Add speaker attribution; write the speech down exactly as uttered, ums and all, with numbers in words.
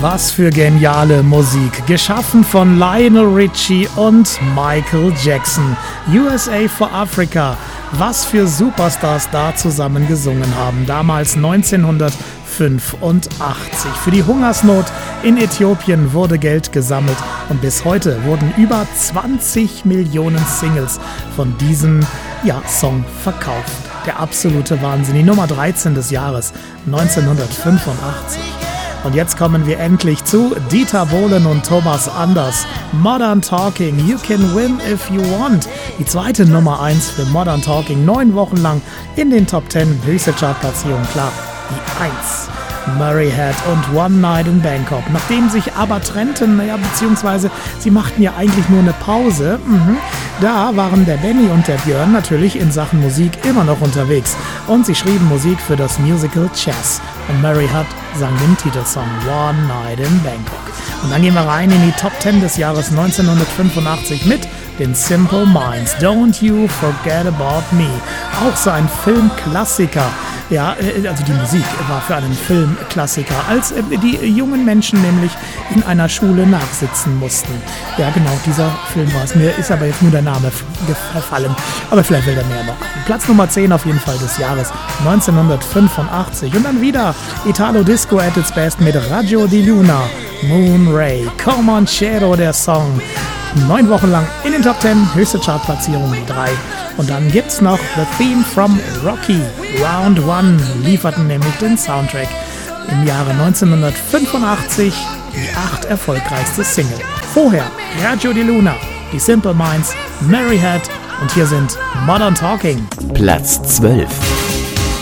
Speaker 1: Was für geniale Musik, geschaffen von Lionel Richie und Michael Jackson. U S A for Africa, was für Superstars da zusammen gesungen haben, damals neunzehnhundertfünfundachtzig. Für die Hungersnot in Äthiopien wurde Geld gesammelt und bis heute wurden über zwanzig Millionen Singles von diesem ja, Song verkauft. Der absolute Wahnsinn, die Nummer dreizehn des Jahres neunzehnhundertfünfundachtzig. Und jetzt kommen wir endlich zu Dieter Bohlen und Thomas Anders. Modern Talking, You Can Win If You Want. Die zweite Nummer eins für Modern Talking, neun Wochen lang in den Top zehn, höchste Chartplatzierung, klar, die eins. Murray Head und One Night in Bangkok. Nachdem sich aber trennten, naja, beziehungsweise sie machten ja eigentlich nur eine Pause, mhm, da waren der Benny und der Björn natürlich in Sachen Musik immer noch unterwegs. Und sie schrieben Musik für das Musical Chess. Und Murray Head sang den Titelsong One Night in Bangkok. Und dann gehen wir rein in die Top zehn des Jahres neunzehnhundertfünfundachtzig mit den Simple Minds. Don't You Forget About Me. Auch so ein Filmklassiker. Ja, also die Musik war für einen Filmklassiker, als die jungen Menschen nämlich in einer Schule nachsitzen mussten. Ja, genau, dieser Film war es. Mir ist aber jetzt nur der Name verfallen, aber vielleicht will der mehr noch. Platz Nummer zehn auf jeden Fall des Jahres neunzehnhundertfünfundachtzig. Und dann wieder Italo Disco at its best mit Raggio di Luna, Moon Ray, Comanchero, der Song. Neun Wochen lang in den Top zehn, höchste Chartplatzierung die drei. Und dann gibt's noch The Theme from Rocky. Round One lieferten nämlich den Soundtrack. Im Jahre neunzehnhundertfünfundachtzig die acht erfolgreichste Single. Vorher Raggio di Luna, die Simple Minds, Murray Head und hier sind Modern Talking.
Speaker 2: Platz zwölf.